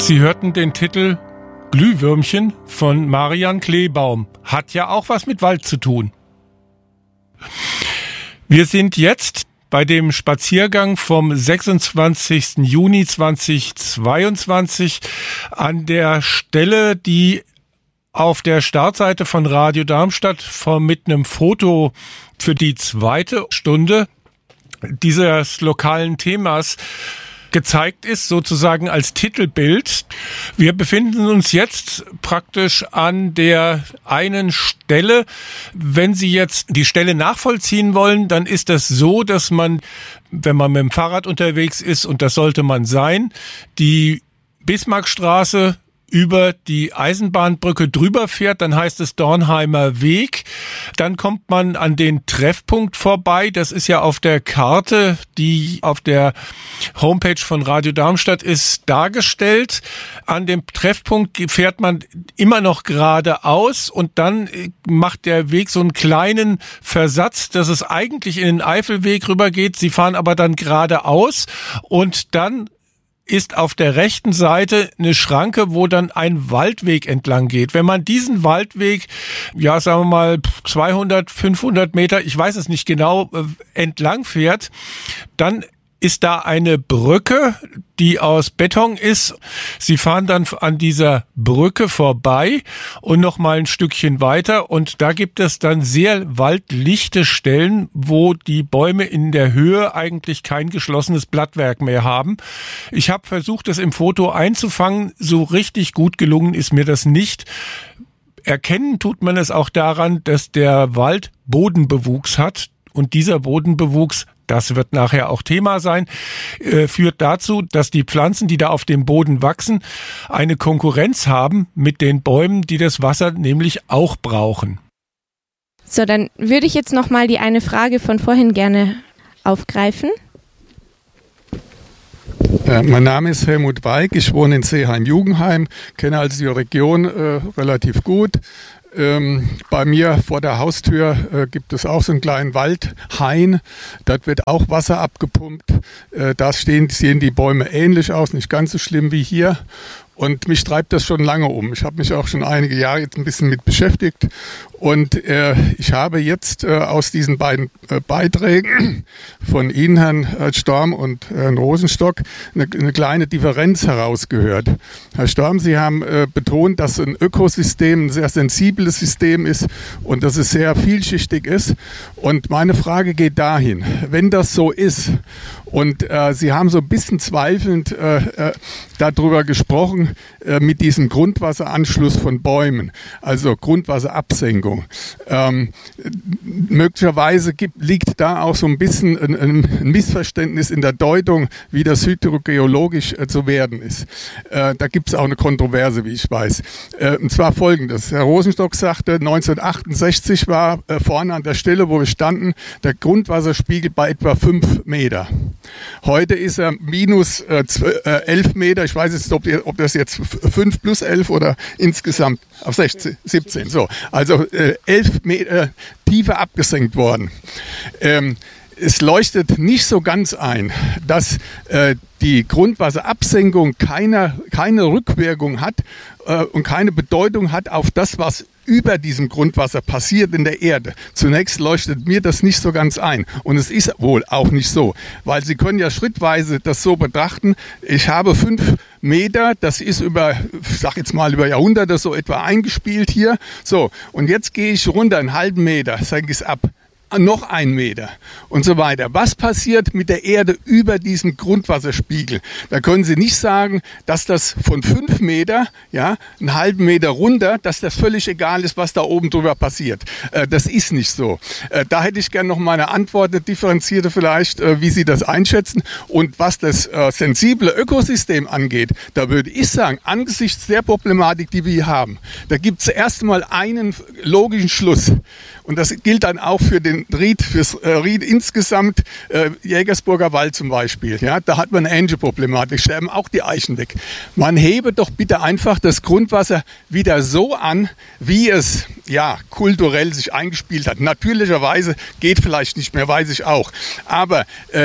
Sie hörten den Titel Glühwürmchen von Marian Kleebaum. Hat ja auch was mit Wald zu tun. Wir sind jetzt bei dem Spaziergang vom 26. Juni 2022 an der Stelle, die auf der Startseite von Radio Darmstadt mit einem Foto für die zweite Stunde dieses lokalen Themas gezeigt ist, sozusagen als Titelbild. Wir befinden uns jetzt praktisch an der einen Stelle. Wenn Sie jetzt die Stelle nachvollziehen wollen, dann ist das so, dass man, wenn man mit dem Fahrrad unterwegs ist, und das sollte man sein, die Bismarckstraße über die Eisenbahnbrücke drüber fährt, dann heißt es Dornheimer Weg. Dann kommt man an den Treffpunkt vorbei. Das ist ja auf der Karte, die auf der Homepage von Radio Darmstadt ist, dargestellt. An dem Treffpunkt fährt man immer noch geradeaus und dann macht der Weg so einen kleinen Versatz, dass es eigentlich in den Eifelweg rübergeht. Sie fahren aber dann geradeaus und dann ist auf der rechten Seite eine Schranke, wo dann ein Waldweg entlang geht. Wenn man diesen Waldweg, ja, sagen wir mal 200, 500 Meter, ich weiß es nicht genau, entlang fährt, dann ist da eine Brücke, die aus Beton ist. Sie fahren dann an dieser Brücke vorbei und noch mal ein Stückchen weiter. Und da gibt es dann sehr waldlichte Stellen, wo die Bäume in der Höhe eigentlich kein geschlossenes Blattwerk mehr haben. Ich habe versucht, das im Foto einzufangen. So richtig gut gelungen ist mir das nicht. Erkennen tut man es auch daran, dass der Wald Bodenbewuchs hat. Und dieser Bodenbewuchs, das wird nachher auch Thema sein, führt dazu, dass die Pflanzen, die da auf dem Boden wachsen, eine Konkurrenz haben mit den Bäumen, die das Wasser nämlich auch brauchen. So, dann würde ich jetzt noch mal die eine Frage von vorhin gerne aufgreifen. Mein Name ist Helmut Weig, ich wohne in Seeheim-Jugenheim, kenne also die Region relativ gut. Bei mir vor der Haustür gibt es auch so einen kleinen Waldhain. Dort wird auch Wasser abgepumpt. Da sehen die Bäume ähnlich aus, nicht ganz so schlimm wie hier. Und mich treibt das schon lange um. Ich habe mich auch schon einige Jahre jetzt ein bisschen mit beschäftigt. Und ich habe jetzt aus diesen beiden Beiträgen von Ihnen, Herrn Storm und Herrn Rosenstock, eine kleine Differenz herausgehört. Herr Storm, Sie haben betont, dass ein Ökosystem ein sehr sensibles System ist und dass es sehr vielschichtig ist. Und meine Frage geht dahin, wenn das so ist und Sie haben so ein bisschen zweifelnd darüber gesprochen, mit diesem Grundwasseranschluss von Bäumen, also Grundwasserabsenkung. Möglicherweise liegt da auch so ein bisschen ein Missverständnis in der Deutung, wie das hydrogeologisch zu werden ist. Da gibt es auch eine Kontroverse, wie ich weiß. Und zwar Folgendes. Herr Rosenstock sagte, 1968 war vorne an der Stelle, wo wir standen, der Grundwasserspiegel bei etwa 5 Meter. Heute ist er minus 11 Meter. Ich weiß jetzt nicht, ob das jetzt 5 plus 11 oder insgesamt auf 16, 17. So, also 11 Meter tiefer abgesenkt worden. Es leuchtet nicht so ganz ein, dass die Grundwasserabsenkung keine Rückwirkung hat und keine Bedeutung hat auf das, was über diesem Grundwasser passiert in der Erde. Zunächst leuchtet mir das nicht so ganz ein. Und es ist wohl auch nicht so, weil Sie können ja schrittweise das so betrachten. Ich habe 5 Meter, das ist über Jahrhunderte so etwa eingespielt hier. So, und jetzt gehe ich runter einen halben Meter, senke ich es ab. Noch 1 Meter und so weiter. Was passiert mit der Erde über diesem Grundwasserspiegel? Da können Sie nicht sagen, dass das von 5 Meter, ja, einen halben Meter runter, dass das völlig egal ist, was da oben drüber passiert. Das ist nicht so. Da hätte ich gerne noch mal eine Antwort, eine differenzierte vielleicht, wie Sie das einschätzen. Und was das sensible Ökosystem angeht, da würde ich sagen, angesichts der Problematik, die wir hier haben, da gibt es erst mal einen logischen Schluss. Und das gilt dann auch für den Ried, fürs Ried insgesamt, Jägersburger Wald zum Beispiel. Ja, da hat man eine ähnliche Problematik, sterben auch die Eichen weg. Man hebe doch bitte einfach das Grundwasser wieder so an, wie es ja kulturell sich eingespielt hat. Natürlicherweise geht vielleicht nicht mehr, weiß ich auch. Aber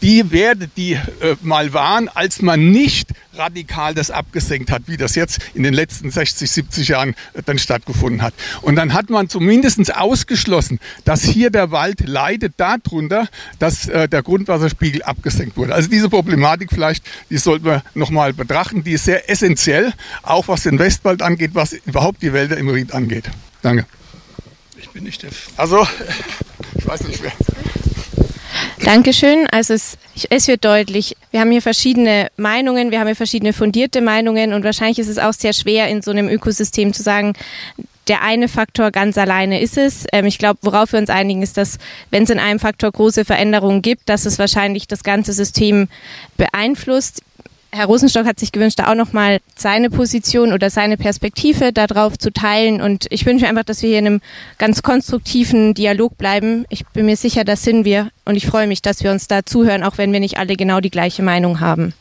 die Werte, die mal waren, als man nicht radikal das abgesenkt hat, wie das jetzt in den letzten 60, 70 Jahren dann stattgefunden hat. Und dann hat man zumindest ausgeschlossen, dass hier der Wald leidet darunter, dass der Grundwasserspiegel abgesenkt wurde. Also diese Problematik vielleicht, die sollten wir nochmal betrachten. Die ist sehr essentiell, auch was den Westwald angeht, was überhaupt die Wälder im Ried angeht. Danke. Ich bin nicht der... Also, ich weiß nicht wer... Dankeschön. Also es wird deutlich, wir haben hier verschiedene Meinungen, wir haben hier verschiedene fundierte Meinungen und wahrscheinlich ist es auch sehr schwer in so einem Ökosystem zu sagen, der eine Faktor ganz alleine ist es. Ich glaube, worauf wir uns einigen, ist, dass wenn es in einem Faktor große Veränderungen gibt, dass es wahrscheinlich das ganze System beeinflusst. Herr Rosenstock hat sich gewünscht, da auch nochmal seine Position oder seine Perspektive darauf zu teilen. Und ich wünsche mir einfach, dass wir hier in einem ganz konstruktiven Dialog bleiben. Ich bin mir sicher, das sind wir. Und ich freue mich, dass wir uns da zuhören, auch wenn wir nicht alle genau die gleiche Meinung haben.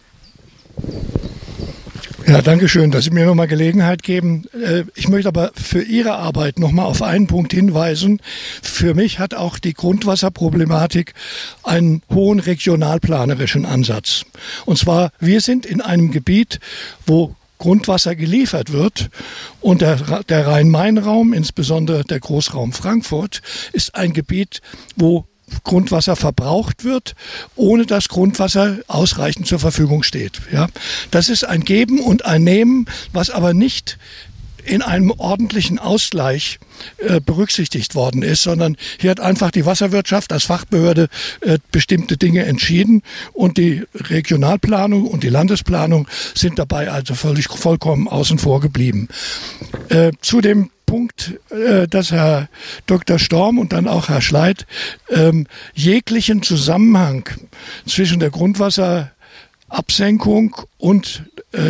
Ja, danke schön, dass Sie mir nochmal Gelegenheit geben. Ich möchte aber für Ihre Arbeit nochmal auf einen Punkt hinweisen. Für mich hat auch die Grundwasserproblematik einen hohen regionalplanerischen Ansatz. Und zwar, wir sind in einem Gebiet, wo Grundwasser geliefert wird und der Rhein-Main-Raum, insbesondere der Großraum Frankfurt, ist ein Gebiet, wo Grundwasser verbraucht wird, ohne dass Grundwasser ausreichend zur Verfügung steht. Ja, das ist ein Geben und ein Nehmen, was aber nicht in einem ordentlichen Ausgleich berücksichtigt worden ist, sondern hier hat einfach die Wasserwirtschaft als Fachbehörde bestimmte Dinge entschieden und die Regionalplanung und die Landesplanung sind dabei also vollkommen außen vor geblieben. Zu dem Punkt, dass Herr Dr. Storm und dann auch Herr Schleit jeglichen Zusammenhang zwischen der Grundwasserabsenkung und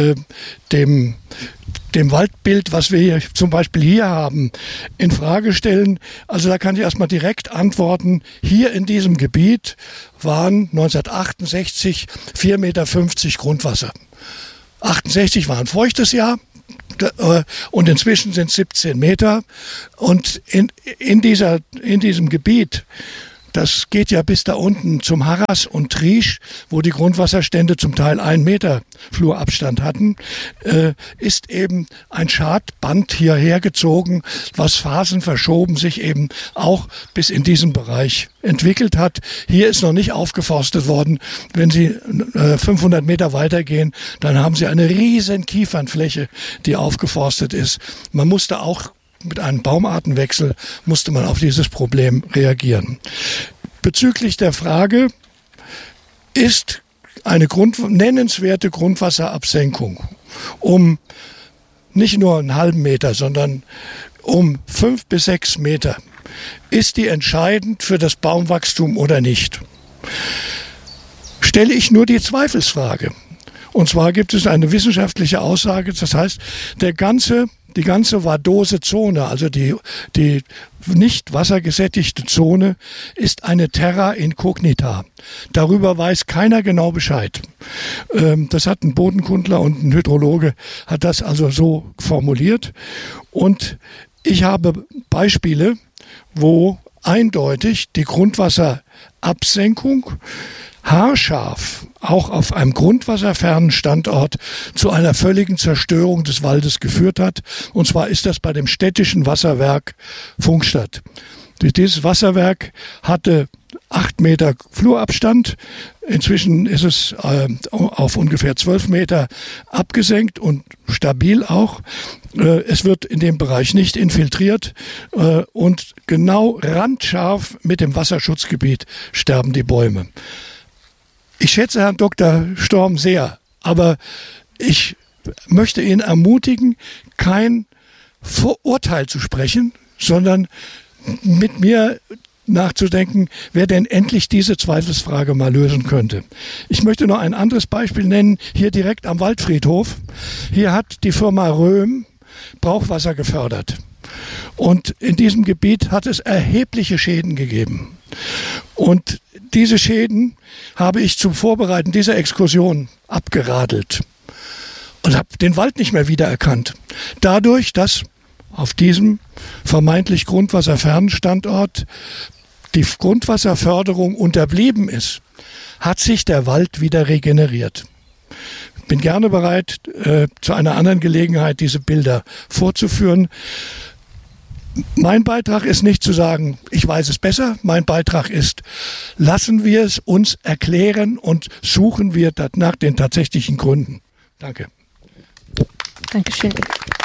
dem Waldbild, was wir hier zum Beispiel hier haben, in Frage stellen. Also da kann ich erstmal direkt antworten. Hier in diesem Gebiet waren 1968 4,50 Meter Grundwasser. 68 war ein feuchtes Jahr. Und inzwischen sind es 17 Meter. Und in diesem Gebiet, das geht ja bis da unten zum Harras und Triesch, wo die Grundwasserstände zum Teil 1 Meter Flurabstand hatten, ist eben ein Schadband hierher gezogen, was phasenverschoben sich eben auch bis in diesem Bereich entwickelt hat. Hier ist noch nicht aufgeforstet worden. Wenn Sie 500 Meter weitergehen, dann haben Sie eine riesen Kiefernfläche, die aufgeforstet ist. Man musste auch mit einem Baumartenwechsel musste man auf dieses Problem reagieren. Bezüglich der Frage, ist eine nennenswerte Grundwasserabsenkung um nicht nur einen halben Meter, sondern um 5 bis 6 Meter, ist die entscheidend für das Baumwachstum oder nicht? Stelle ich nur die Zweifelsfrage. Und zwar gibt es eine wissenschaftliche Aussage, das heißt, die ganze vadose Zone, also die nicht wassergesättigte Zone, ist eine Terra incognita. Darüber weiß keiner genau Bescheid. Das hat ein Bodenkundler und ein Hydrologe hat das also so formuliert. Und ich habe Beispiele, wo eindeutig die Grundwasserabsenkung haarscharf auch auf einem grundwasserfernen Standort zu einer völligen Zerstörung des Waldes geführt hat. Und zwar ist das bei dem städtischen Wasserwerk Pfungstadt. Dieses Wasserwerk hatte 8 Meter Flurabstand. Inzwischen ist es auf ungefähr 12 Meter abgesenkt und stabil auch. Es wird in dem Bereich nicht infiltriert und genau randscharf mit dem Wasserschutzgebiet sterben die Bäume. Ich schätze Herrn Dr. Storm sehr, aber ich möchte ihn ermutigen, kein Vorurteil zu sprechen, sondern mit mir nachzudenken, wer denn endlich diese Zweifelsfrage mal lösen könnte. Ich möchte noch ein anderes Beispiel nennen, hier direkt am Waldfriedhof. Hier hat die Firma Röhm Brauchwasser gefördert. Und in diesem Gebiet hat es erhebliche Schäden gegeben. Und diese Schäden habe ich zum Vorbereiten dieser Exkursion abgeradelt und habe den Wald nicht mehr wiedererkannt. Dadurch, dass auf diesem vermeintlich grundwasserfernen Standort die Grundwasserförderung unterblieben ist, hat sich der Wald wieder regeneriert. Ich bin gerne bereit, zu einer anderen Gelegenheit diese Bilder vorzuführen. Mein Beitrag ist nicht zu sagen, ich weiß es besser. mein Beitrag ist, lassen wir es uns erklären und suchen wir nach den tatsächlichen Gründen. Danke. Dankeschön.